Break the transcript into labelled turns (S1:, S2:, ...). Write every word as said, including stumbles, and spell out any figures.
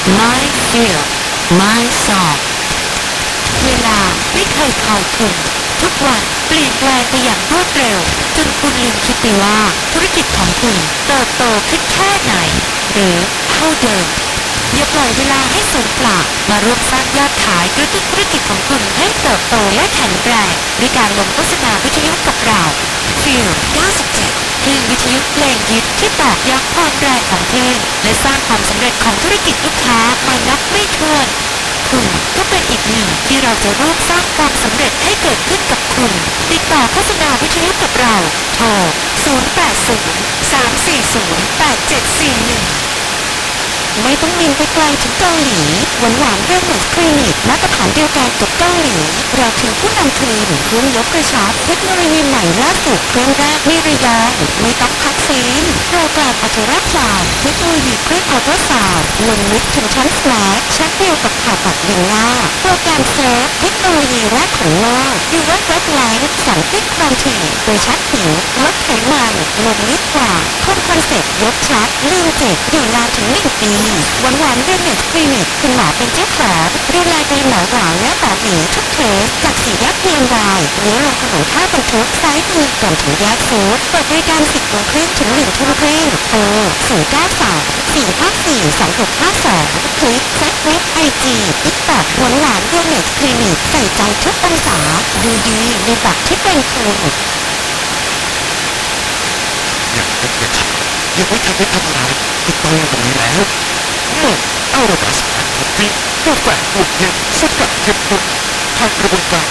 S1: My feel my song เวลาไม่เคยคอยคุณทุกวันเปลี่ยนแปลงไปอย่างรวดเร็วจนคุณลืมคิดไปว่าธุรกิจของคุณเติบโตขึ้นแค่ไหนหรือเท่าเดิมอย่าปล่อยเวลาให้สูญเปล่ามาร่วมสร้างยอดขายกระตุ้นธุรกิจของคุณให้เติบโตและแข็งแรงด้วยการลงโฆษณาวิทยุกับเรา Feel เก้าสิบเจ็ดคลื่นวิทยุเพลงฮิตที่ตอกย้ำความแรงของเพลงและสร้างความสำเร็จของธุรกิจลูกค้ามานับไม่ถ้วนคุณก็เป็นอีกหนึ่งที่เราจะร่วมสร้างความสำเร็จให้เกิดขึ้นกับคุณติดต่อโฆษณาวิทยุกับเราโทรศูนย์ แปด ศูนย์ สาม สี่ ศูนย์ แปด เจ็ด สี่ หนึ่งไม่ต้องบินไปไกลถึงเกาหลีหวานหวานเรื่องเหมือนคลินิกมาตรฐานเดียวกันกับเกาหลีเราถึงผู้นำทีมเครื่องยกกระชับเทคโนโลยีใหม่ล่าสุดเครื่องแรกไม่ระยองไม่ต้องพักฟื้นโปรแกรมอัลตราซาวด์เทคโนโลยีเครื่องอัลตราซาวด์ลงลึกถึงชั้นสแลกชั้นเดียวกับผ่าตัดอย่างหน้าโปรแกรมเซฟเทคโนโลยีแรกของโลกยูเวฟเวฟไลท์สั่งติดความถี่โดยชัดผิวลดไขมันลงลึกกว่าเพิ่มคอนเซ็ปต์ยกชัดลืมเจ็บอยู่นานถึงหนึ่งปีหวานหวานเรื่องเน็ตคลินิกคุณหมอเป็นเจ้าของดูแลโดยหมอหวานและหมอหมีทุกเคสจากสี่แยกเพียงรายเลี้ยวลงถนนท่าบรรทุกซ้ายมือก่อนถึงแยกฟูดเปิดบริการสิบโมงครึ่งถึงหนึ่งทุ่มครึ่งโทรศูนย์ เก้า สาม สี่ ห้า สี่ สอง หก ห้า สองคลิกเฟซบุ๊กไอจีติ๊กต็อกหวานหวานเรื่องเน็ตคลินิกใส่ใจทุกองศาดูดีในแบบที่เป็นคุณ
S2: อย่างเป็นกระชับยังไม่ทันได้ทำอะไรก็โตแบบนี้แล้วเมื่อเอาระบายสารพัดที่กาแฟบวกเย็นสกัดเข้มข้นผ่านกระบวนการ